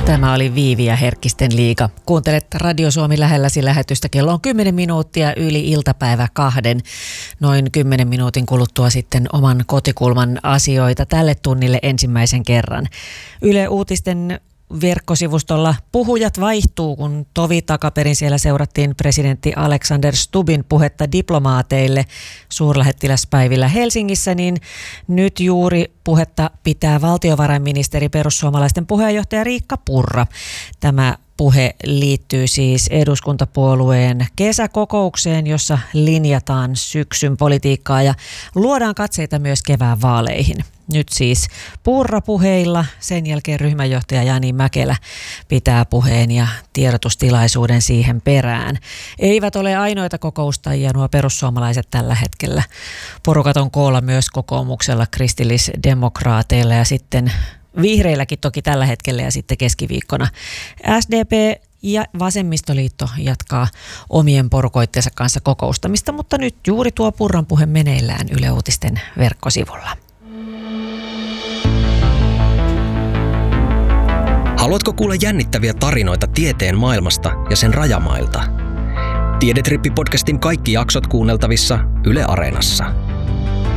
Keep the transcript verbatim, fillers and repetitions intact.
Tämä oli Viivi ja Herkkisten liiga. Kuuntelet Radio Suomi lähelläsi lähetystä. Kello on kymmenen minuuttia yli iltapäivä kahden. Noin kymmenen minuutin kuluttua sitten oman kotikulman asioita tälle tunnille ensimmäisen kerran. Yle Uutisten verkkosivustolla puhujat vaihtuu, kun tovi takaperin siellä seurattiin presidentti Alexander Stubbin puhetta diplomaateille suurlähettiläspäivillä Helsingissä, niin nyt juuri puhetta pitää valtiovarainministeri perussuomalaisten puheenjohtaja Riikka Purra. Tämä puhe liittyy siis eduskuntapuolueen kesäkokoukseen, jossa linjataan syksyn politiikkaa ja luodaan katseita myös kevään vaaleihin. Nyt siis Purra puheilla, sen jälkeen ryhmänjohtaja Jani Mäkelä pitää puheen ja tiedotustilaisuuden siihen perään. Eivät ole ainoita kokoustajia nuo perussuomalaiset tällä hetkellä. Porukat on koolla myös kokoomuksella, kristillisdemokraateilla ja sitten vihreilläkin toki tällä hetkellä ja sitten keskiviikkona. S D P ja Vasemmistoliitto jatkaa omien porukoittensa kanssa kokoustamista, mutta nyt juuri tuo Purran puhe meneillään Yle Uutisten verkkosivulla. Haluatko kuulla jännittäviä tarinoita tieteen maailmasta ja sen rajamailta? Tiedetrippi-podcastin kaikki jaksot kuunneltavissa Yle Areenassa.